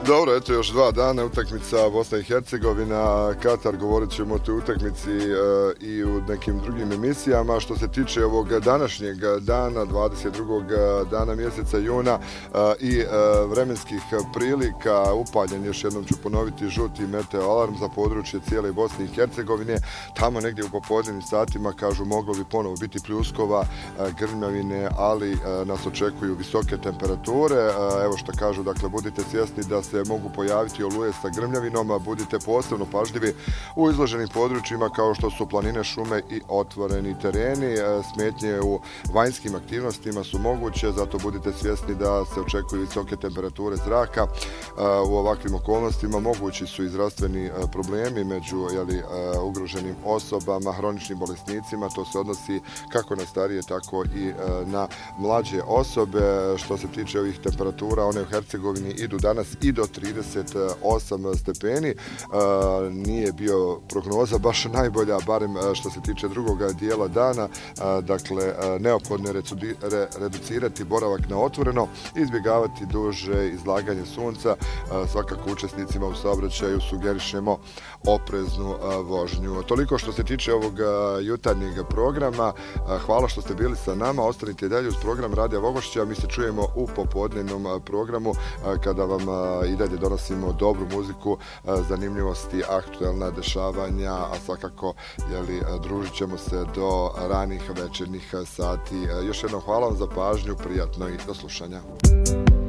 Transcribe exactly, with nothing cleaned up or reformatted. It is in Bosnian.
Dobro, eto još dva dana, utakmica Bosna i Hercegovina, Katar, govorit ćemo o toj utakmici e, i u nekim drugim emisijama. Što se tiče ovog današnjeg dana, dvadeset drugog dana mjeseca juna e, i e, vremenskih prilika, upaljen, još jednom ću ponoviti, žuti meteo alarm za područje cijele Bosne i Hercegovine. Tamo negdje u popodnevnim satima, kažu, moglo bi ponovo biti pljuskova, e, grmljavine, ali e, nas očekuju visoke temperature. E, evo što kažu, dakle, budite svjesni da se mogu pojaviti oluje sa grmljavinom, a budite posebno pažljivi u izloženim područjima kao što su planine, šume i otvoreni tereni. Smetnje u vanjskim aktivnostima su moguće, zato budite svjesni da se očekuju visoke temperature zraka. U ovakvim okolnostima mogući su i zdravstveni problemi među jeli, ugroženim osobama, hroničnim bolesnicima. To se odnosi kako na starije, tako i na mlađe osobe. Što se tiče ovih temperatura, one u Hercegovini idu danas i do trideset osam stepeni. Nije bio prognoza baš najbolja, barem što se tiče drugog dijela dana. Dakle, neophodno je reducirati boravak na otvoreno, izbjegavati duže izlaganje sunca. Svakako učesnicima u saobraćaju sugerišemo opreznu vožnju. Toliko što se tiče ovog jutarnjeg programa. Hvala što ste bili sa nama. Ostanite dalje uz program Radija Vogošća. Mi se čujemo u popodnevnom programu kada vam i dalje donosimo dobru muziku, zanimljivosti, aktuelna dešavanja, a svakako jeli, družit ćemo se do ranih večernjih sati. Još jednom hvala vam za pažnju, prijatno i do slušanja.